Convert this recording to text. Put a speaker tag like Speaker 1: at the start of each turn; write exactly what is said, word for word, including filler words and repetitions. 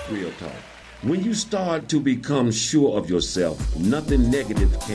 Speaker 1: Real talk. When you start to become sure of yourself, nothing negative can